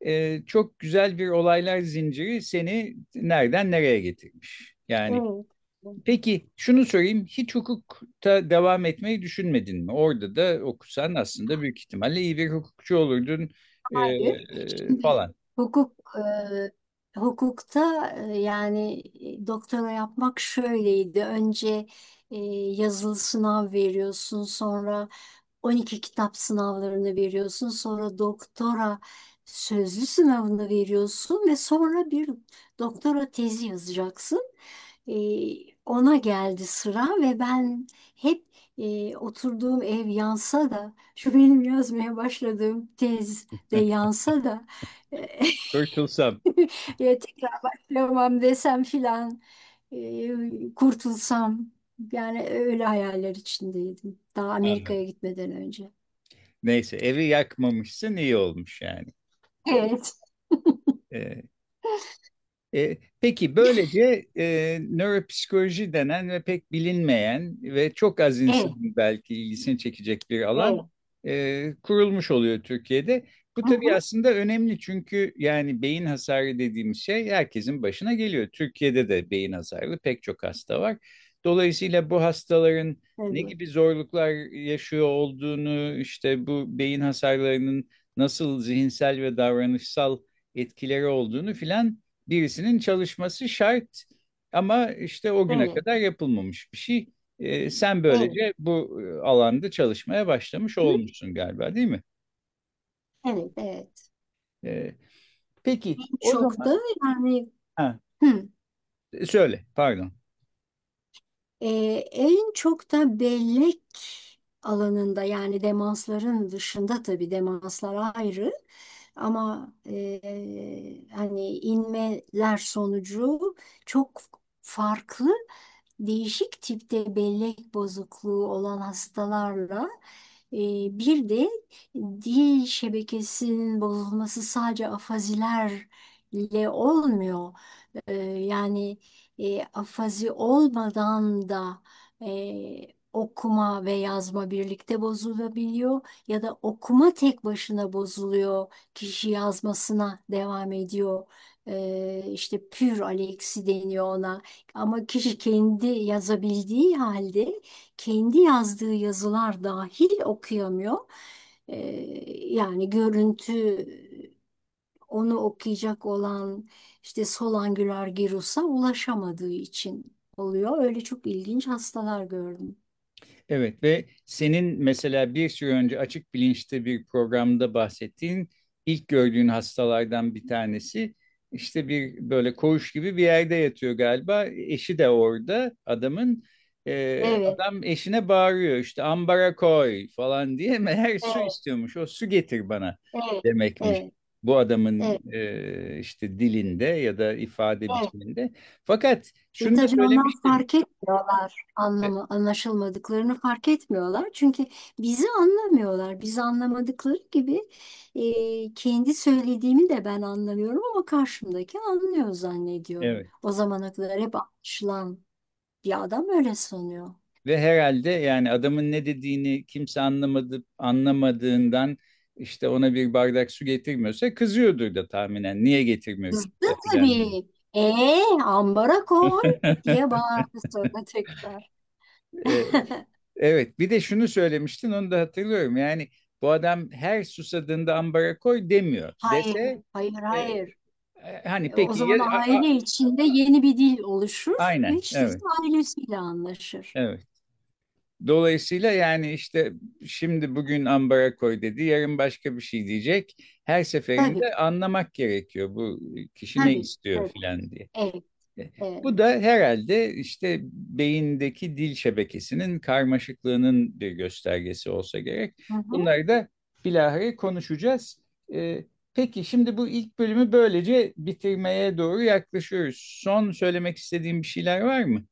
çok güzel bir olaylar zinciri seni nereden nereye getirmiş. Yani Evet. peki şunu sorayım, hiç hukukta devam etmeyi düşünmedin mi? Orada da okusan aslında büyük ihtimalle iyi bir hukukçu olurdun Hayır. Şimdi falan. hukuk hukukta yani doktora yapmak şöyleydi. Önce yazılı sınav veriyorsun, sonra 12 kitap sınavlarını veriyorsun, sonra doktora sözlü sınavını veriyorsun ve sonra bir doktora tezi yazacaksın. E, Ona geldi sıra ve ben hep oturduğum ev yansa da şu benim yazmaya başladığım tez de yansa da Kurtulsam. tekrar başlamam desem filan, kurtulsam, yani öyle hayaller içindeydim daha Amerika'ya Anladım. gitmeden önce. Neyse, evi yakmamışsın, iyi olmuş yani. Evet. E, peki böylece nöropsikoloji denen ve pek bilinmeyen ve çok az Evet. insanın belki ilgisini çekecek bir alan Evet. kurulmuş oluyor Türkiye'de. Bu Hı tabii hı. aslında önemli çünkü yani beyin hasarı dediğimiz şey herkesin başına geliyor. Türkiye'de de beyin hasarlı pek çok hasta var. Dolayısıyla bu hastaların ne Evet. gibi zorluklar yaşıyor olduğunu, işte bu beyin hasarlarının nasıl zihinsel ve davranışsal etkileri olduğunu filan birisinin çalışması şart ama işte o güne Evet. kadar yapılmamış bir şey. Sen Evet. böylece bu alanda çalışmaya başlamış Hı? olmuşsun galiba, değil mi? Evet. Evet. Ee, peki o Çok zaman da yani, ha, hı. söyle, pardon. En çok da bellek alanında, yani demansların dışında, tabii demanslar ayrı ama hani inmeler sonucu çok farklı değişik tipte bellek bozukluğu olan hastalarla e, bir de dil şebekesinin bozulması sadece afazilerle olmuyor. Yani afazi olmadan da okuma ve yazma birlikte bozulabiliyor ya da okuma tek başına bozuluyor, kişi yazmasına devam ediyor. İşte pür aleksi deniyor ona. Ama kişi kendi yazabildiği halde kendi yazdığı yazılar dahil okuyamıyor. Yani görüntü, onu okuyacak olan işte solangüler girusa ulaşamadığı için oluyor. Öyle çok ilginç hastalar gördüm. Evet ve senin mesela bir süre önce Açık Bilinç'te bir programda bahsettiğin ilk gördüğün hastalardan bir tanesi işte bir böyle koğuş gibi bir yerde yatıyor galiba. Eşi de orada adamın. Evet, Adam eşine bağırıyor işte ambara koy falan diye meğer su evet, istiyormuş. O su getir bana evet, demekmiş. evet, Bu adamın evet, işte dilinde ya da ifade evet. biçiminde. Fakat Ve şunu da tabii onlar söylemiştin. fark etmiyorlar, anlaşılmadıklarını fark etmiyorlar. Çünkü bizi anlamıyorlar. Bizi anlamadıkları gibi kendi söylediğimi de ben anlamıyorum ama karşımdaki anlıyor zannediyor. Evet. O zamana kadar hep anlaşılan bir adam öyle sanıyor. Ve herhalde yani adamın ne dediğini kimse anlamadığından işte ona bir bardak su getirmiyorsa kızıyordur da tahminen. Niye getirmiyor Kızdı kimse filan diye. tabii. Ambara koy diye bağırdı sonra tekrar. Ee, Evet, bir de şunu söylemiştin, onu da hatırlıyorum. Yani bu adam her susadığında ambara koy demiyor. Hayır, Dese hayır, e, hayır. hani O peki zaman aile içinde yeni bir dil oluşur ve aynen, kişi evet, ailesiyle anlaşır. evet. Dolayısıyla yani işte şimdi bugün ambara koy dedi, yarın başka bir şey diyecek. Her Tabii, seferinde anlamak gerekiyor bu kişi ne tabii, istiyor tabii. filan diye. Evet, evet. Bu da herhalde işte beyindeki dil şebekesinin karmaşıklığının bir göstergesi olsa gerek. Hı hı. Bunları da bilahare konuşacağız. E, peki şimdi bu ilk bölümü böylece bitirmeye doğru yaklaşıyoruz. Son söylemek istediğim bir şeyler var mı?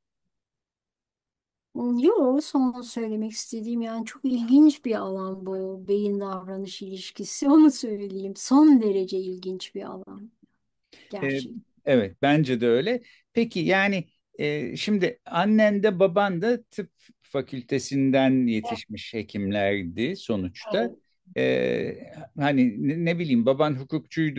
Yo, son söylemek istediğim, yani çok ilginç bir alan bu beyin davranış ilişkisi, onu söyleyeyim. Son derece ilginç bir alan E, gerçekten. evet, bence de öyle. Peki yani şimdi annen de baban da tıp fakültesinden yetişmiş hekimlerdi sonuçta. Evet. Hani ne bileyim baban hukukçuydu